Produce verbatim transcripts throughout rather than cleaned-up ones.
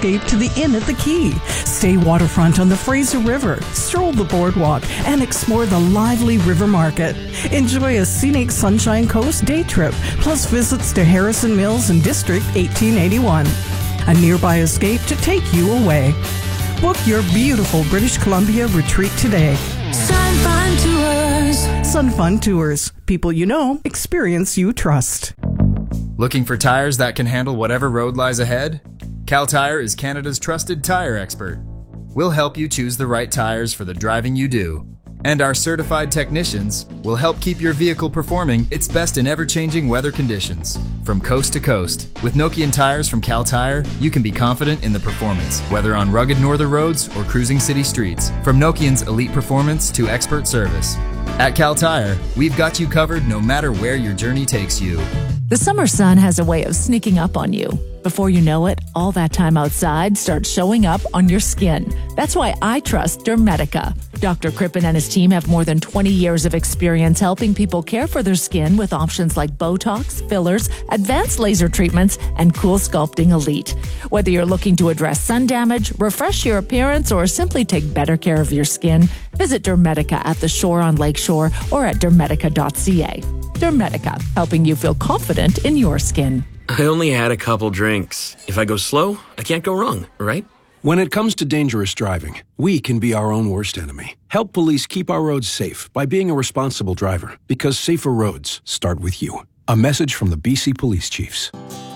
escape to the Inn at the Quay. Stay waterfront on the Fraser River, stroll the boardwalk, and explore the lively river market. Enjoy a scenic Sunshine Coast day trip, plus visits to Harrison Mills and District eighteen eighty-one. A nearby escape to take you away. Book your beautiful British Columbia retreat today. Sun Fun Tours. Sun Fun Tours. People you know, experience you trust. Looking for tires that can handle whatever road lies ahead? Cal Tire is Canada's trusted tire expert. We'll help you choose the right tires for the driving you do. And our certified technicians will help keep your vehicle performing its best in ever-changing weather conditions. From coast to coast, with Nokian tires from Cal Tire, you can be confident in the performance, whether on rugged northern roads or cruising city streets. From Nokian's elite performance to expert service. At Cal Tire, we've got you covered no matter where your journey takes you. The summer sun has a way of sneaking up on you. Before you know it, all that time outside starts showing up on your skin. That's why I trust Dermetica. Doctor Crippen and his team have more than twenty years of experience helping people care for their skin with options like Botox, fillers, advanced laser treatments, and Cool Sculpting Elite. Whether you're looking to address sun damage, refresh your appearance, or simply take better care of your skin, visit Dermetica at the Shore on Lakeshore or at dermetica dot c a. Dermetica, helping you feel confident in your skin. I only had a couple drinks. If I go slow, I can't go wrong, right? When it comes to dangerous driving, we can be our own worst enemy. Help police keep our roads safe by being a responsible driver, because safer roads start with you. A message from the B C Police Chiefs.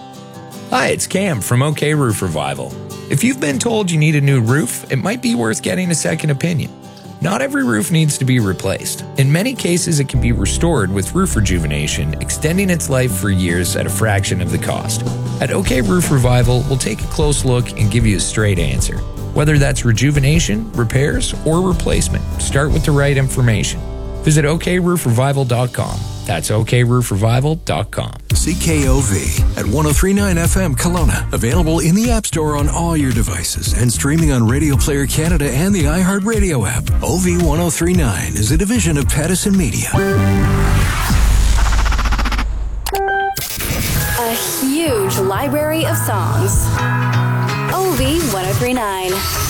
Hi, it's Cam from OK Roof Revival. If you've been told you need a new roof, it might be worth getting a second opinion. Not every roof needs to be replaced. In many cases, it can be restored with roof rejuvenation, extending its life for years at a fraction of the cost. At OK Roof Revival, we'll take a close look and give you a straight answer. Whether that's rejuvenation, repairs, or replacement, start with the right information. Visit O K roof revival dot com. That's O K roof revival dot com. C K O V at one oh three point nine F M Kelowna. Available in the App Store on all your devices and streaming on Radio Player Canada and the iHeartRadio app. O V one oh three point nine is a division of Pattison Media. A huge library of songs. O V one oh three point nine.